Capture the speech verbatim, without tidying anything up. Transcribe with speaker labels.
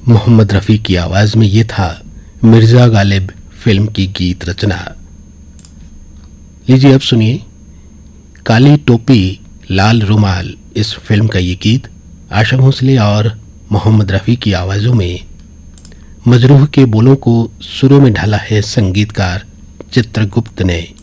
Speaker 1: मोहम्मद रफ़ी की आवाज़ में ये था मिर्ज़ा गालिब फिल्म की गीत रचना। लीजिए अब सुनिए काली टोपी लाल रुमाल इस फिल्म का ये गीत आशा भोसले और मोहम्मद रफ़ी की आवाज़ों में। मजरूह के बोलों को सुरों में ढाला है संगीतकार चित्रगुप्त ने।